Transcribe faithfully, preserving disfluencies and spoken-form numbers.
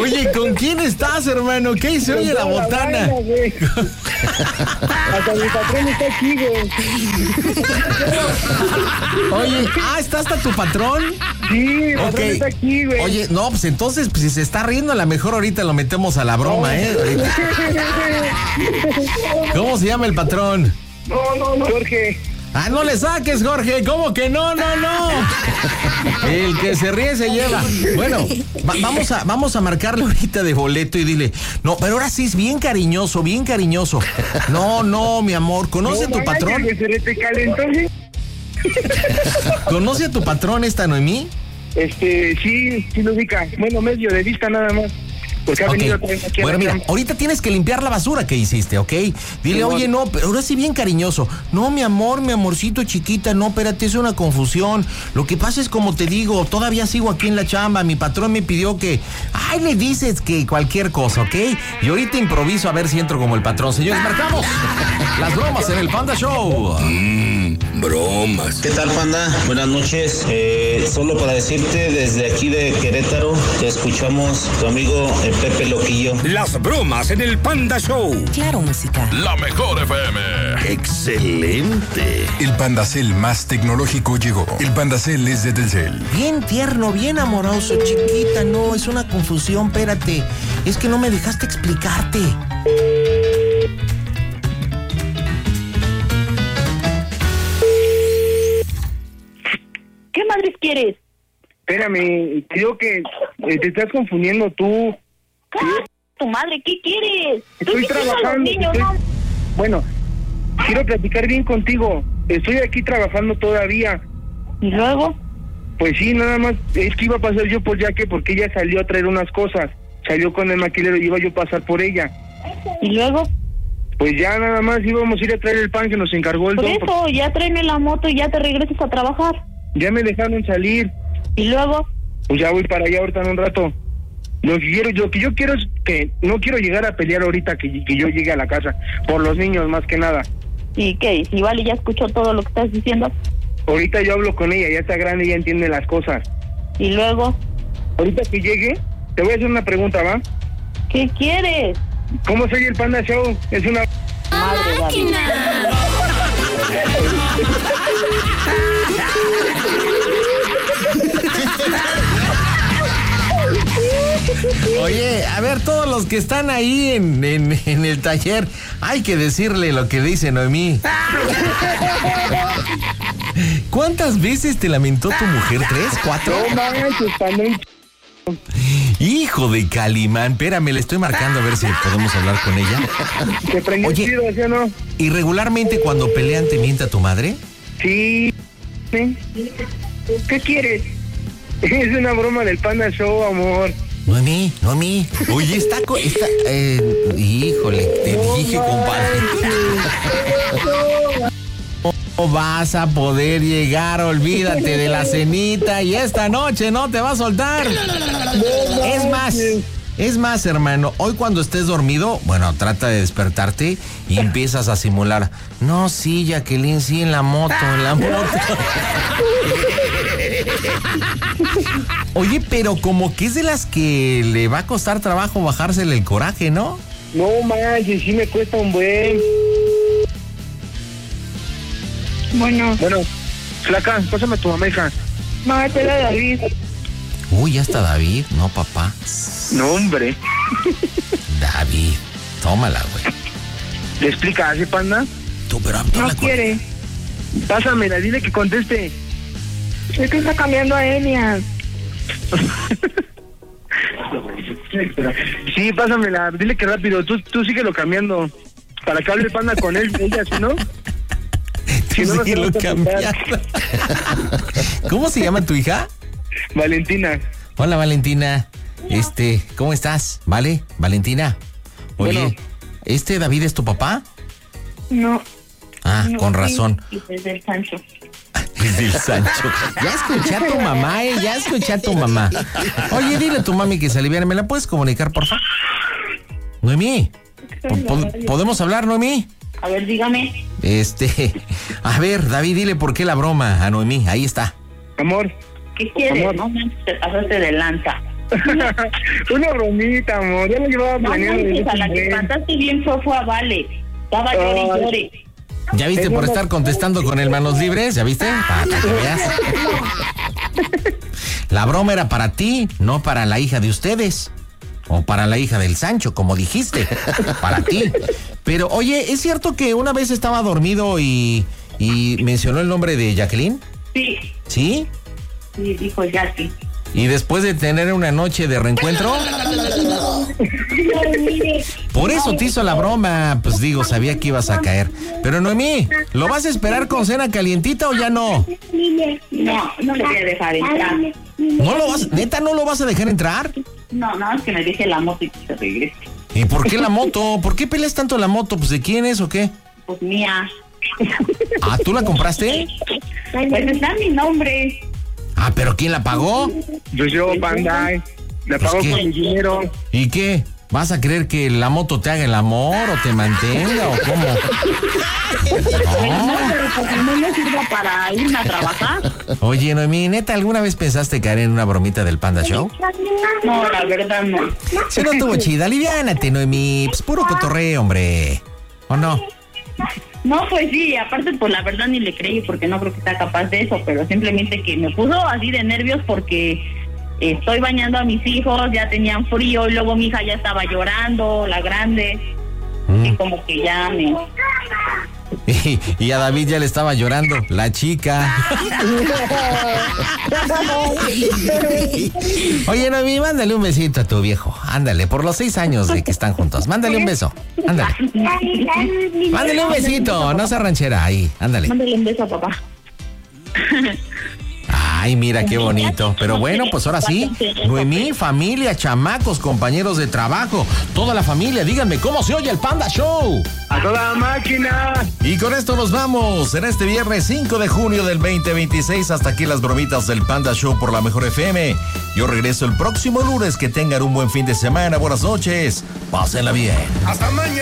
Oye, ¿con quién estás, hermano? ¿Qué se oye la botana? La vaina, hasta mi patrón está aquí, güey. Oye, ah, ¿está hasta tu patrón? Sí, mi patrón Ok. está aquí, güey. Oye, no, pues entonces, pues, si se está riendo, a lo mejor ahorita lo metemos a la broma, ¿eh? Ahorita. ¿Cómo se llama el patrón? No, no, no. Jorge. Ah, no le saques, Jorge. ¿Cómo que no, no, no? El que se ríe se lleva. Bueno, va- vamos a vamos a marcarle ahorita de boleto y dile, no, pero ahora sí es bien cariñoso, bien cariñoso. No, no, mi amor, ¿conoce a tu patrón? Que se le te calentó, ¿sí? ¿Conoce a tu patrón esta Noemí? Este, sí, sí lo ubica. Bueno, medio de vista nada más. Porque ha Ok. venido también aquí a Bueno, la mira, cama. ahorita tienes que limpiar la basura que hiciste, ¿ok? Dile, oye, no, pero ahora sí bien cariñoso. No, mi amor, mi amorcito chiquita, no, espérate, es una confusión. Lo que pasa es, como te digo, todavía sigo aquí en la chamba. Mi patrón me pidió que, ay, le dices que cualquier cosa, ¿ok? Y ahorita improviso a ver si entro como el patrón. Señores, marcamos las bromas en el Panda Show. Mmm, bromas. ¿Qué tal, Panda? Buenas noches. Eh, solo para decirte, desde aquí de Querétaro, te escuchamos tu amigo el Pepe Loquillo. Las bromas en el Panda Show. Claro, música. La mejor F M. Excelente. El Pandacel más tecnológico llegó. El Pandacel es de Telcel. Bien tierno, bien amoroso, chiquita. No, es una confusión, espérate. Es que no me dejaste explicarte. ¿Qué madres quieres? Espérame, creo que eh, te estás confundiendo tú. ¿Qué? Tu madre, ¿qué quieres? ¿Tú Estoy qué quieres a los trabajando. niños, estoy- no? Bueno, quiero platicar bien contigo. Estoy aquí trabajando todavía. ¿Y luego? Pues sí, nada más. Es que iba a pasar yo por Yaque porque ella salió a traer unas cosas. Salió con el maquilero y iba yo a pasar por ella. ¿Y luego? Pues ya nada más íbamos a ir a traer el pan que nos encargó el Por don. eso, ya tráeme la moto y ya te regresas a trabajar. Ya me dejaron salir. ¿Y luego? Pues ya voy para allá ahorita en un rato. Lo que quiero, lo que yo quiero es que no quiero llegar a pelear ahorita que, que yo llegue a la casa. Por los niños más que nada. ¿Y qué? Si Vale ya escuchó todo lo que estás diciendo. Ahorita yo hablo con ella, ya está grande, ya entiende las cosas. ¿Y luego? Ahorita que llegue, te voy a hacer una pregunta, ¿va? ¿Qué quieres? ¿Cómo soy el Panda Show? Es una... Madre, David. Oye, a ver, todos los que están ahí en, en, en el taller, hay que decirle lo que dice Noemí. ¿Cuántas veces te lamentó tu mujer? ¿Tres? ¿Cuatro? No manches, Panda. Hijo de Calimán, espérame, le estoy marcando a ver si podemos hablar con ella. ¿Te prendió Oye. chido, sí o no? ¿Y regularmente cuando pelean te mienta tu madre? Sí. ¿Sí? ¿Qué quieres? Es una broma del Panda Show, amor. Noemí, Noemí. Oye, está... co- está eh, híjole, te dije, compadre. No vas a poder llegar, olvídate de la cenita y esta noche no te va a soltar. Es más, es más, hermano, hoy cuando estés dormido, bueno, trata de despertarte y empiezas a simular. No, sí, Jacqueline, sí, en la moto, en la moto. Oye, pero como que es de las que le va a costar trabajo bajársele el coraje, ¿no? No manches, sí me cuesta un buen. Bueno, Bueno, flaca, pásame a tu mamá, hija. no, espera, David. Uy, ya está David, no, papá. No, hombre. David, tómala, güey. ¿Le explicas, eh, Panda? Tú, pero No habla con- quiere. Pásamela, dile que conteste. Es que está cambiando a Elias. Sí, pásamela, dile que rápido, tú, tú síguelo cambiando. Para que hable el Panda con él, ella, si no... Tú no, no se síguelo va a cambiando. ¿Cómo se llama tu hija? Valentina. Hola, Valentina. Este, ¿cómo estás? ¿Vale? Valentina. Oye, Bueno. ¿este David es tu papá? No. Ah, no, con sí, razón. y desde el Sancho. Es del Sancho. Ya escuché a tu mamá, eh, ya escuché a tu mamá. Oye, dile a tu mami que se aliviane. ¿Me la puedes comunicar, por favor? Noemí, ¿po- po- ¿podemos hablar, Noemí? A ver, dígame. Este, a ver, David, dile por qué la broma a Noemí. Ahí está. Amor, ¿Qué quieres? Amor. No manches, te pasaste de lanza. Una bromita, amor. Ya lo llevaba No planeando. manches, desde a la hace que un mes. espantaste bien fue, fue a Vale. Estaba llore y Ay. llore. ¿Ya viste por estar contestando con el manos libres? ¿Ya viste? Para que veas. La broma era para ti, no para la hija de ustedes. O para la hija del Sancho, como dijiste. Para ti. Pero, oye, ¿es cierto que una vez estaba dormido y, y mencionó el nombre de Jacqueline? Sí, ¿Sí? sí, dijo Jackie. Y después de tener una noche de reencuentro, por eso te hizo la broma. Pues digo, sabía que ibas a caer. Pero Noemí, ¿lo vas a esperar con cena calientita o ya no? No, no le voy a dejar entrar. ¿No lo vas, neta, no lo vas a dejar entrar? No, no, es que me deje la moto y que se regrese. ¿Y por qué la moto? ¿Por qué peleas tanto la moto? Pues ¿de quién es o qué? Pues mía. Ah, ¿tú la compraste? Pues está mi nombre. Ah, ¿pero quién la pagó? Pues yo, Panda, la Pues pagó qué. con mi dinero. ¿Y qué? ¿Vas a creer que la moto te haga el amor o te mantenga o cómo? No, pero pues no me sirva para irme a trabajar. Oye, Noemí, ¿neta alguna vez pensaste caer en una bromita del Panda Show? No, la verdad no. Si no estuvo chida, aliviánate, Noemí. Pues puro cotorreo, hombre. ¿O no? No, pues sí, aparte pues la verdad ni le creí porque no creo que sea capaz de eso, pero simplemente que me puso así de nervios porque estoy bañando a mis hijos, ya tenían frío y luego mi hija ya estaba llorando, la grande, Mm. y como que ya me... Y, y a David ya le estaba llorando, la chica. Oye, Noemí, mándale un besito a tu viejo. Ándale, por los seis años de que están juntos. Mándale un beso. Ándale. Mándale un besito, no se ranchera ahí. Ándale. Mándale un beso a papá. Ay, mira qué bonito. Pero bueno, pues ahora sí. Noemí, familia, chamacos, compañeros de trabajo, toda la familia, díganme cómo se oye el Panda Show. ¡A toda máquina! Y con esto nos vamos. En este viernes cinco de junio del veinte veintiséis. Hasta aquí las bromitas del Panda Show por la Mejor F M. Yo regreso el próximo lunes. Que tengan un buen fin de semana. Buenas noches. Pásenla bien. Hasta mañana.